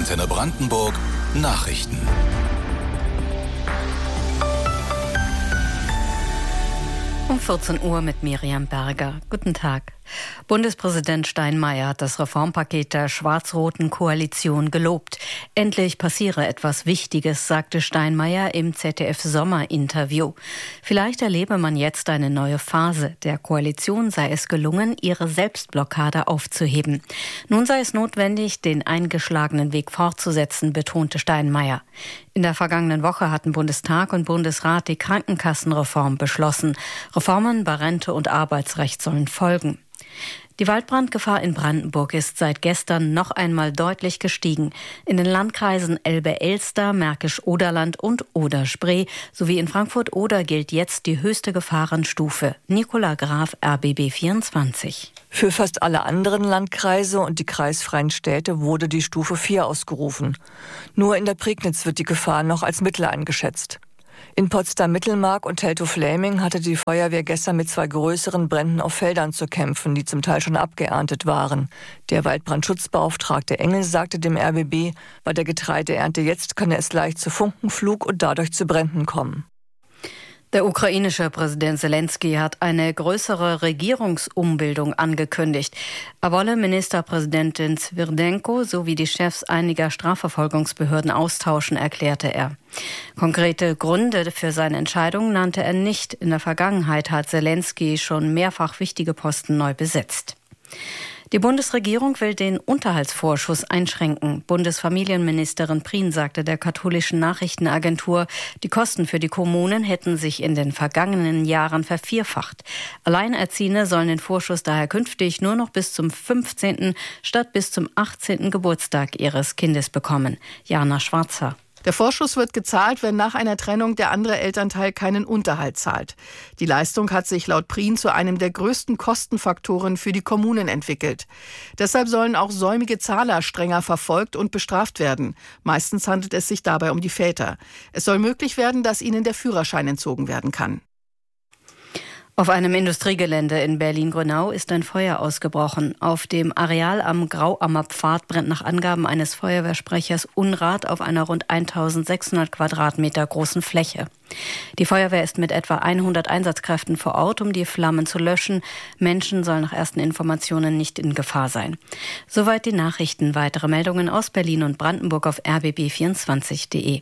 Antenne Brandenburg Nachrichten. Um 14 Uhr mit Miriam Berger. Guten Tag. Bundespräsident Steinmeier hat das Reformpaket der schwarz-roten Koalition gelobt. Endlich passiere etwas Wichtiges, sagte Steinmeier im ZDF-Sommerinterview. Vielleicht erlebe man jetzt eine neue Phase. Der Koalition sei es gelungen, ihre Selbstblockade aufzuheben. Nun sei es notwendig, den eingeschlagenen Weg fortzusetzen, betonte Steinmeier. In der vergangenen Woche hatten Bundestag und Bundesrat die Krankenkassenreform beschlossen. Reformen bei Rente und Arbeitsrecht sollen folgen. Die Waldbrandgefahr in Brandenburg ist seit gestern noch einmal deutlich gestiegen. In den Landkreisen Elbe-Elster, Märkisch-Oderland und Oder-Spree sowie in Frankfurt-Oder gilt jetzt die höchste Gefahrenstufe. Nicola Graf, RBB 24. Für fast alle anderen Landkreise und die kreisfreien Städte wurde die Stufe 4 ausgerufen. Nur in der Prignitz wird die Gefahr noch als mittel eingeschätzt. In Potsdam-Mittelmark und Teltow-Fläming hatte die Feuerwehr gestern mit 2 größeren Bränden auf Feldern zu kämpfen, die zum Teil schon abgeerntet waren. Der Waldbrandschutzbeauftragte Engel sagte dem RBB, bei der Getreideernte jetzt könne es leicht zu Funkenflug und dadurch zu Bränden kommen. Der ukrainische Präsident Zelensky hat eine größere Regierungsumbildung angekündigt. Er wolle Ministerpräsidentin Swirdenko sowie die Chefs einiger Strafverfolgungsbehörden austauschen, erklärte er. Konkrete Gründe für seine Entscheidung nannte er nicht. In der Vergangenheit hat Zelensky schon mehrfach wichtige Posten neu besetzt. Die Bundesregierung will den Unterhaltsvorschuss einschränken. Bundesfamilienministerin Prien sagte der katholischen Nachrichtenagentur, die Kosten für die Kommunen hätten sich in den vergangenen Jahren vervierfacht. Alleinerziehende sollen den Vorschuss daher künftig nur noch bis zum 15. statt bis zum 18. Geburtstag ihres Kindes bekommen. Jana Schwarzer. Der Vorschuss wird gezahlt, wenn nach einer Trennung der andere Elternteil keinen Unterhalt zahlt. Die Leistung hat sich laut Prien zu einem der größten Kostenfaktoren für die Kommunen entwickelt. Deshalb sollen auch säumige Zahler strenger verfolgt und bestraft werden. Meistens handelt es sich dabei um die Väter. Es soll möglich werden, dass ihnen der Führerschein entzogen werden kann. Auf einem Industriegelände in Berlin-Grünau ist ein Feuer ausgebrochen. Auf dem Areal am Grauammer Pfad brennt nach Angaben eines Feuerwehrsprechers Unrat auf einer rund 1600 Quadratmeter großen Fläche. Die Feuerwehr ist mit etwa 100 Einsatzkräften vor Ort, um die Flammen zu löschen. Menschen sollen nach ersten Informationen nicht in Gefahr sein. Soweit die Nachrichten. Weitere Meldungen aus Berlin und Brandenburg auf rbb24.de.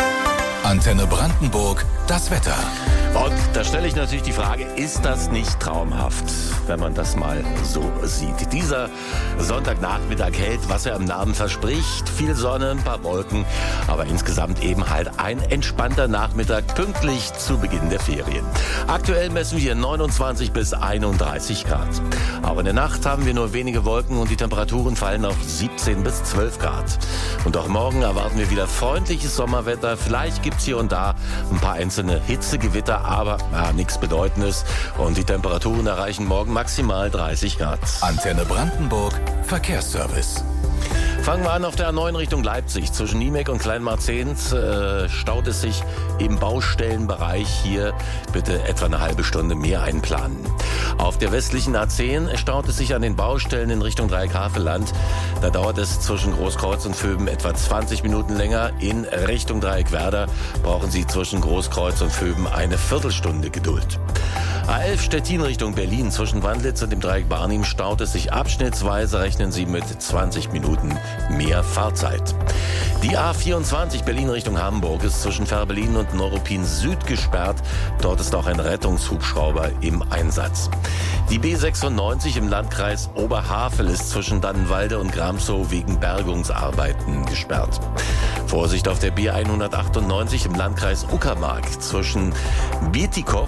Antenne Brandenburg, das Wetter. Und da stelle ich natürlich die Frage, ist das nicht traumhaft, wenn man das mal so sieht? Dieser Sonntagnachmittag hält, was er im Namen verspricht. Viel Sonne, ein paar Wolken, aber insgesamt eben halt ein entspannter Nachmittag, pünktlich zu Beginn der Ferien. Aktuell messen wir 29 bis 31 Grad. Aber in der Nacht haben wir nur wenige Wolken und die Temperaturen fallen auf 17 bis 12 Grad. Und auch morgen erwarten wir wieder freundliches Sommerwetter. Vielleicht gibt es hier und da ein paar einzelne Hitzegewitter, aber nichts Bedeutendes. Und die Temperaturen erreichen morgen maximal 30 Grad. Antenne Brandenburg Verkehrsservice. Fangen wir an auf der A9 Richtung Leipzig. Zwischen Niemek und Kleinmarzehns staut es sich im Baustellenbereich. Hier bitte etwa eine halbe Stunde mehr einplanen. Auf der westlichen A10 staut es sich an den Baustellen in Richtung Dreieck-Havelland. Da dauert es zwischen Großkreuz und Vöben etwa 20 Minuten länger. In Richtung Dreieck-Werder brauchen Sie zwischen Großkreuz und Vöben eine Viertelstunde Geduld. A11 Stettin Richtung Berlin. Zwischen Wandlitz und dem Dreieck Barnim staut es sich abschnittsweise. Rechnen Sie mit 20 Minuten mehr Fahrzeit. Die A24 Berlin Richtung Hamburg ist zwischen Fährberlin und Neuruppin Süd gesperrt. Dort ist auch ein Rettungshubschrauber im Einsatz. Die B96 im Landkreis Oberhavel ist zwischen Dannenwalde und Gramsow wegen Bergungsarbeiten gesperrt. Vorsicht auf der B198 im Landkreis Uckermark. Zwischen Bitikow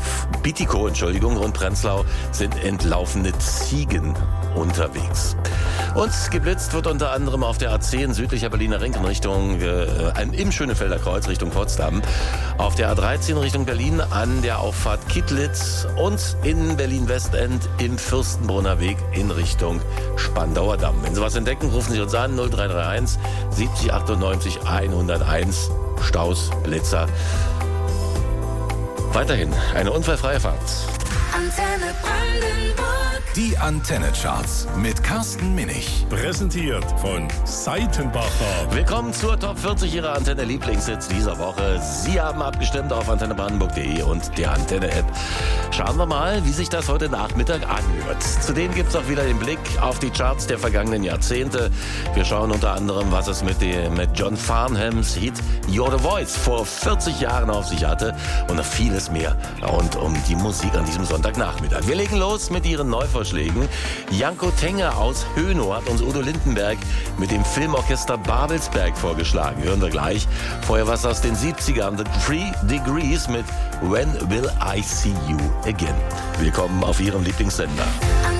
und Prenzlau sind entlaufene Ziegen unterwegs. Und geblitzt wird unter anderem auf der A10 südlicher Berliner Ring in Richtung im Schönefelder Kreuz Richtung Potsdam. Auf der A13 Richtung Berlin an der Auffahrt Kittlitz und in Berlin-Westend im Fürstenbrunner Weg in Richtung Spandauer Damm. Wenn Sie was entdecken, rufen Sie uns an 0331 70 98 101. Staus, Blitzer. Weiterhin eine unfallfreie Fahrt. Antenne Brandenburg. Die Antenne-Charts mit Carsten Minich. Präsentiert von Seitenbacher. Willkommen zur Top 40 Ihrer Antenne-Lieblingshits dieser Woche. Sie haben abgestimmt auf antennebrandenburg.de und der Antenne-App. Schauen wir mal, wie sich das heute Nachmittag anhört. Zudem gibt es auch wieder den Blick auf die Charts der vergangenen Jahrzehnte. Wir schauen unter anderem, was es mit John Farnhams Hit You're the Voice vor 40 Jahren auf sich hatte und noch vieles mehr rund um die Musik an diesem Sonntagnachmittag. Wir legen los mit Ihren Neuvorschlägen. Janko Tenger aus Hönow hat uns Udo Lindenberg mit dem Filmorchester Babelsberg vorgeschlagen. Hören wir gleich. Vorher was aus den 70ern. The 3 Degrees mit When Will I See You Again. Willkommen auf Ihrem Lieblingssender.